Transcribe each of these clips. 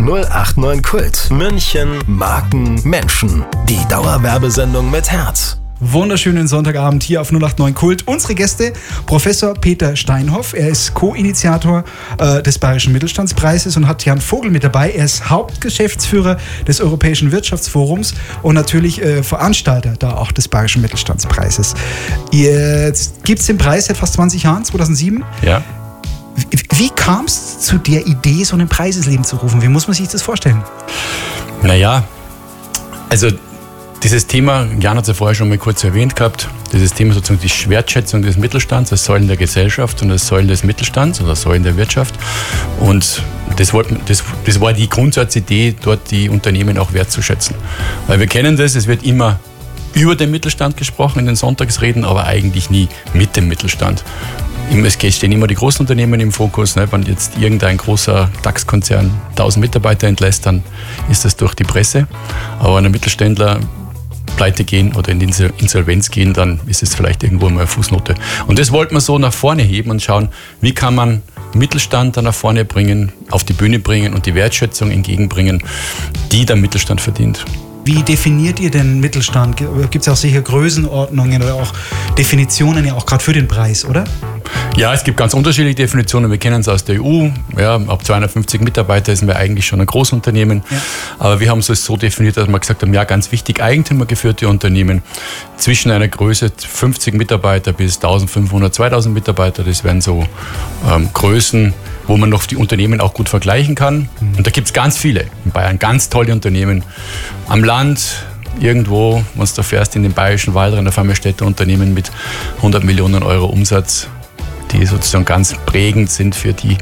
089 Kult. München, Marken, Menschen. Die Dauerwerbesendung mit Herz. Wunderschönen Sonntagabend hier auf 089 Kult. Unsere Gäste, Professor Peter Steinhoff. Er ist Co-Initiator des Bayerischen Mittelstandspreises und hat Jan Vogel mit dabei. Er ist Hauptgeschäftsführer des Europäischen Wirtschaftsforums und natürlich Veranstalter da auch des Bayerischen Mittelstandspreises. Jetzt gibt es den Preis seit fast 20 Jahren, 2007. Ja. Wie kam es zu der Idee, so einen Preis ins Leben zu rufen? Wie muss man sich das vorstellen? Naja, also dieses Thema, Jan hat es ja vorher schon mal kurz erwähnt gehabt, dieses Thema sozusagen die Wertschätzung des Mittelstands als Säulen der Gesellschaft und als Säulen des Mittelstands oder Säulen der Wirtschaft. Und das war die Grundsatzidee, dort die Unternehmen auch wertzuschätzen. Weil wir kennen das, es wird immer über den Mittelstand gesprochen in den Sonntagsreden, aber eigentlich nie mit dem Mittelstand. Es stehen immer die großen Unternehmen im Fokus. Wenn jetzt irgendein großer DAX-Konzern 1000 Mitarbeiter entlässt, dann ist das durch die Presse. Aber wenn ein Mittelständler pleite gehen oder in die Insolvenz gehen, dann ist es vielleicht irgendwo mal eine Fußnote. Und das wollten wir so nach vorne heben und schauen, wie kann man Mittelstand da nach vorne bringen, auf die Bühne bringen und die Wertschätzung entgegenbringen, die der Mittelstand verdient. Wie definiert ihr den Mittelstand? Gibt es auch sicher Größenordnungen oder auch Definitionen, ja auch gerade für den Preis, oder? Ja, es gibt ganz unterschiedliche Definitionen. Wir kennen es aus der EU. Ja, ab 250 Mitarbeiter sind wir eigentlich schon ein Großunternehmen. Ja. Aber wir haben es so definiert, dass wir gesagt haben, ja, ganz wichtig, eigentümergeführte Unternehmen zwischen einer Größe 50 Mitarbeiter bis 1500, 2000 Mitarbeiter. Das wären so Größen, wo man noch die Unternehmen auch gut vergleichen kann. Und da gibt es ganz viele in Bayern, ganz tolle Unternehmen. Am Land, irgendwo, wenn du da fährst, in den bayerischen Wald, auf einmal steht ein Unternehmen mit 100 Millionen Euro Umsatz, die sozusagen ganz prägend sind für die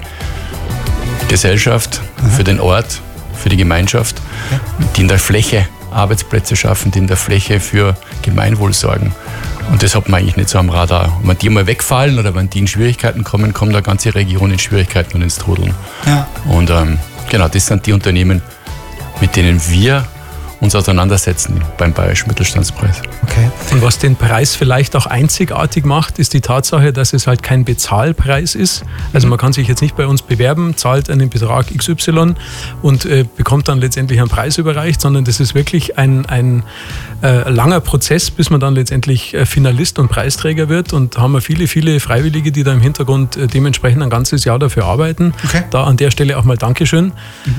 Gesellschaft, für den Ort, für die Gemeinschaft, die in der Fläche Arbeitsplätze schaffen, die in der Fläche für Gemeinwohl sorgen. Und das hat man eigentlich nicht so am Radar. Wenn die mal wegfallen oder wenn die in Schwierigkeiten kommen, kommt eine ganze Region in Schwierigkeiten und ins Trudeln. Ja. Und genau, das sind die Unternehmen, mit denen wir uns auseinandersetzen beim Bayerischen Mittelstandspreis. Okay. Und was den Preis vielleicht auch einzigartig macht, ist die Tatsache, dass es halt kein Bezahlpreis ist. Also man kann sich jetzt nicht bei uns bewerben, zahlt einen Betrag XY und bekommt dann letztendlich einen Preis überreicht, sondern das ist wirklich ein langer Prozess, bis man dann letztendlich Finalist und Preisträger wird, und haben wir viele, viele Freiwillige, die da im Hintergrund dementsprechend ein ganzes Jahr dafür arbeiten. Okay. Da an der Stelle auch mal Dankeschön.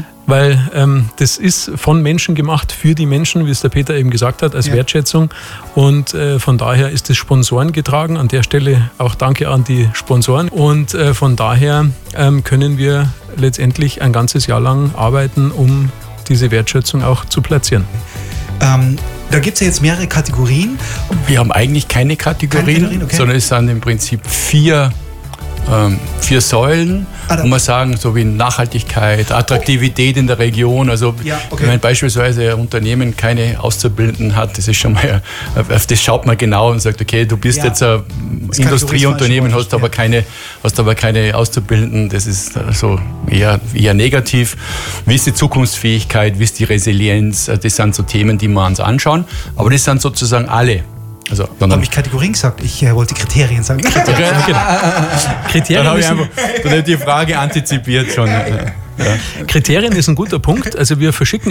Weil das ist von Menschen gemacht, für die Menschen, wie es der Peter eben gesagt hat, als Wertschätzung. Und von daher ist es Sponsoren getragen. An der Stelle auch Danke an die Sponsoren. Und von daher können wir letztendlich ein ganzes Jahr lang arbeiten, um diese Wertschätzung auch zu platzieren. Da gibt es ja jetzt mehrere Kategorien. Wir haben eigentlich keine Kategorien, okay, sondern es sind im Prinzip vier Säulen, wo man sagen, so wie Nachhaltigkeit, Attraktivität in der Region. Also wenn man beispielsweise ein Unternehmen keine Auszubildenden hat, das ist schon mal, auf das schaut man genau und sagt, okay, du bist jetzt ein Industrieunternehmen, hast aber keine Auszubildenden, das ist so eher negativ. Wie ist die Zukunftsfähigkeit, wie ist die Resilienz? Das sind so Themen, die wir uns anschauen, aber das sind sozusagen alle. Also, habe ich Kategorien gesagt? Ich wollte Kriterien sagen. Kriterien dann habe ich die Frage antizipiert schon. Kriterien ist ein guter Punkt. Also wir verschicken